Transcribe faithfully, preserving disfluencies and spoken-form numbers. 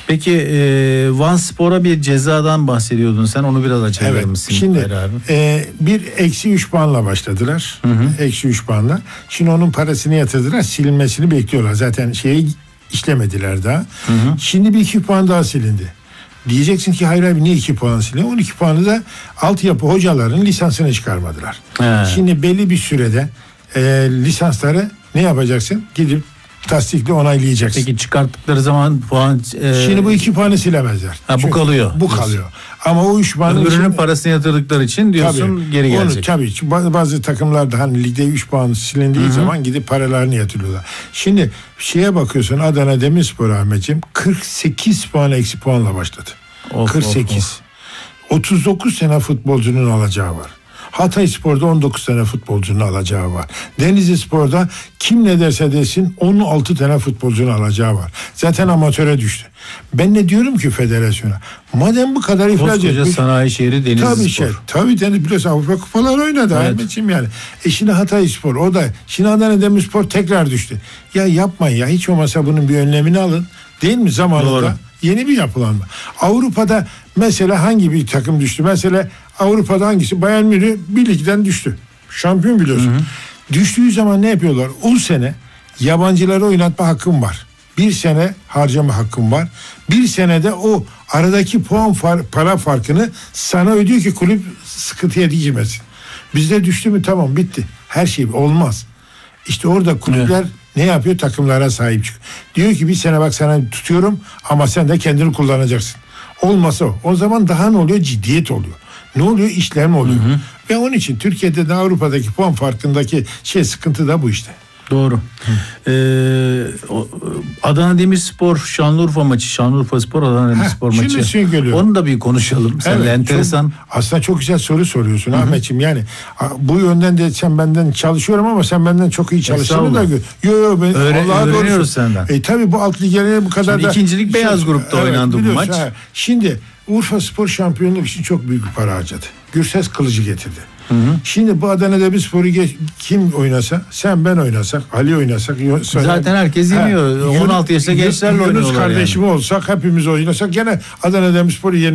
Peki e, Van Spor'a bir cezadan bahsediyordun sen, onu biraz açabilir Evet. misin? Şimdi e, bir eksi üç puanla başladılar. Hı hı. Eksi üç puanla. Şimdi onun parasını yatırdılar, silinmesini bekliyorlar. Zaten şeyi işlemediler daha. Hı hı. Şimdi bir iki puan daha silindi. Diyeceksin ki hayır abi niye iki puan silindi? on iki puanı da altyapı hocaların lisansını çıkarmadılar. He. Şimdi belli bir sürede e, lisansları ne yapacaksın? Gidip tasdikle onaylayacaksın. Peki çıkarttıkları zaman puan... E... Şimdi bu iki puanı silemezler. Ha, bu kalıyor. Bu kalıyor. Ama o üç puanın... Öbürünün için... parasını yatırdıkları için diyorsun tabii, geri gelecek. Onu, tabii. Bazı takımlarda hani ligde üç puan silindiği Hı-hı. zaman gidip paralarını yatırıyorlar. Şimdi şeye bakıyorsun, Adana Demirspor Ahmetciğim kırk sekiz puan eksi puanla başladı. Of, kırk sekiz. Of, of. otuz dokuz tane futbolcunun alacağı var. Hatayspor'da on dokuz tane futbolcunun alacağı var. Denizlispor'da kim ne derse desin on altı tane futbolcunun alacağı var. Zaten amatöre düştü. Ben ne diyorum ki federasyona? Madem bu kadar iflas etmiş. Koskoca sanayi şehri Denizlispor. Tabii şey. Tabii Deniz biliyorsun Avrupa kupaları oynadı. Evet. Ahmetciğim yani. E şimdi Hatayspor o da. Şimdi Adana Demirspor tekrar düştü. Ya yapmayın ya. Hiç olmazsa bunun bir önlemini alın. Değil mi zamanında? Doğru. Yeni bir yapılanma. Avrupa'da mesela hangi bir takım düştü? Mesela Avrupa'da hangisi? Bayern Münih bir ligden düştü. Şampiyon biliyorsun. Hı hı. Düştüğü zaman ne yapıyorlar? on sene yabancıları oynatma hakkım var. Bir sene harcama hakkım var. Bir senede o aradaki puan far, para farkını sana ödüyor ki kulüp sıkıntıya girmesin. Bizde düştü mü tamam bitti. Her şey olmaz. İşte orada kulüpler evet. ne yapıyor? Takımlara sahip çıkıyor. Diyor ki bir sene bak sana tutuyorum ama sen de kendini kullanacaksın. Olmasa o. O zaman daha ne oluyor? Ciddiyet oluyor. Ne oluyor? İşlem oluyor. Hı hı. Ve onun için Türkiye'de de Avrupa'daki puan farkındaki şey sıkıntı da bu işte. Doğru. Ee, Adana Demirspor Şanlıurfa maçı, Şanlıurfa Spor Adana Demirspor Heh, maçı. Şey onu da bir konuşalım. Seninle evet, enteresan. Çok, aslında çok güzel soru soruyorsun Hı-hı. Ahmetciğim. Yani bu yönden de sen benden çalışıyorum ama sen benden çok iyi çalıştığını da gör. Yo yo ben Öğren, öğreniyoruz doğrusu. Senden. E tabii bu alt liglerine bu kadar Şimdi da ikincilik beyaz grupta evet, oynandı bu maç. Ha. Şimdi Urfa Spor şampiyonluk için çok büyük bir para harcadı. Gürses Kılıcı getirdi. Hı hı. Şimdi bu Adana Demirspor'u kim oynasa, sen ben oynasak, Ali oynasak, sonra, zaten herkes yeniyor. on altı yaşında gençlerle oynuyorlar. Yunus kardeşim yani. olsak, hepimiz oynasak gene Adana Demirspor'u